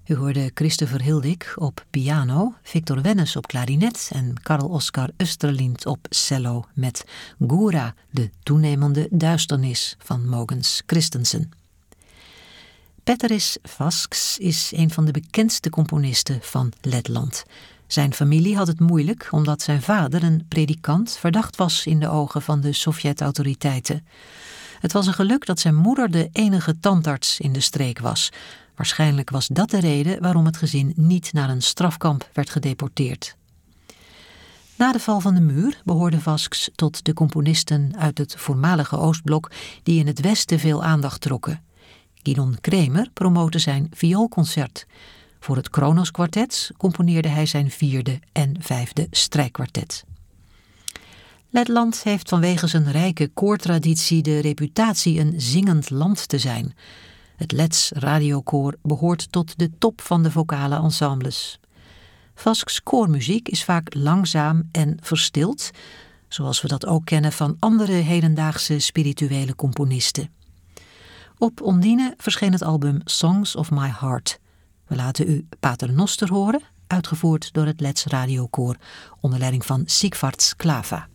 U hoorde Christopher Hildik op piano, Victor Wennes op klarinet en Karl Oskar Österlind op cello met Gura, de toenemende duisternis van Mogens Christensen. Peteris Vasks is een van de bekendste componisten van Letland. Zijn familie had het moeilijk omdat zijn vader, een predikant, verdacht was in de ogen van de Sovjet-autoriteiten. Het was een geluk dat zijn moeder de enige tandarts in de streek was. Waarschijnlijk was dat de reden waarom het gezin niet naar een strafkamp werd gedeporteerd. Na de val van de muur behoorde Vasks tot de componisten uit het voormalige Oostblok die in het Westen veel aandacht trokken. Gidon Kremer promote zijn vioolconcert. Voor het Kronos Kwartet componeerde hij zijn 4e en 5e strijkkwartet. Letland heeft vanwege zijn rijke koortraditie de reputatie een zingend land te zijn. Het Lets radiokoor behoort tot de top van de vocale ensembles. Vasks koormuziek is vaak langzaam en verstild, zoals we dat ook kennen van andere hedendaagse spirituele componisten. Op Ondine verscheen het album Songs of My Heart. We laten u Pater Noster horen, uitgevoerd door het Lets radiokoor onder leiding van Sigvards Klava.